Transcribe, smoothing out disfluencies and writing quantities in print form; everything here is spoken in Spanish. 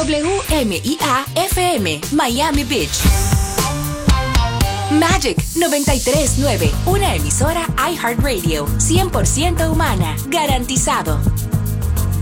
WMIA FM, Miami Beach. Magic 93.9, una emisora iHeartRadio, 100% humana, garantizado.